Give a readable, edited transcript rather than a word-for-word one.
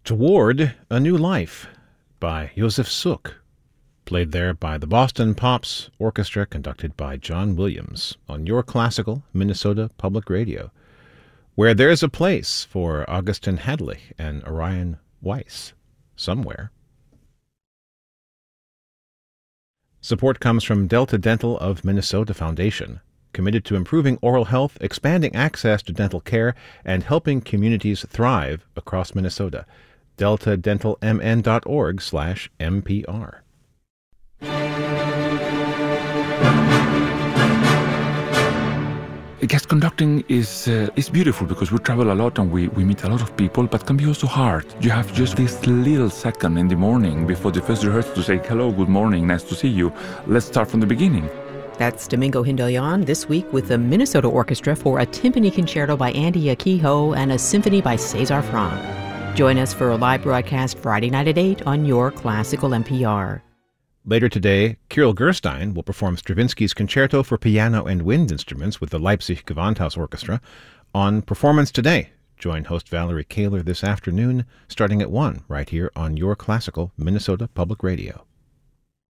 Toward a New Life by Josef Suk, played there by the Boston Pops Orchestra, conducted by John Williams, on your classical Minnesota Public Radio, where there's a place for Augustin Hadley and Orion Weiss, somewhere. Support comes from Delta Dental of Minnesota Foundation, committed to improving oral health, expanding access to dental care, and helping communities thrive across Minnesota. deltadentalmn.org/MPR. Guest conducting is beautiful because we travel a lot and we meet a lot of people, but can be also hard. You have just this little second in the morning before the first rehearsal to say, hello, good morning, nice to see you. Let's start from the beginning. That's Domingo Hindelian this week with the Minnesota Orchestra for a timpani concerto by Andy Akiho and a symphony by César Franck. Join us for a live broadcast Friday night at 8 on your classical NPR. Later today, Kirill Gerstein will perform Stravinsky's Concerto for Piano and Wind Instruments with the Leipzig Gewandhaus Orchestra on Performance Today. Join host Valerie Kaler this afternoon, starting at 1, right here on your classical Minnesota Public Radio.